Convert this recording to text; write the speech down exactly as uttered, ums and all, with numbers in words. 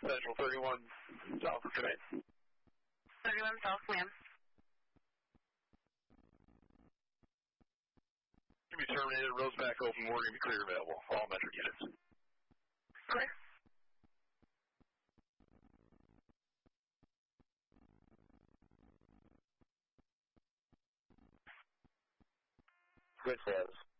Central thirty-one South for today. thirty-one South, ma'am. Can be terminated, roads back open, we're going to be clear available. All metric units. Clear. Good says.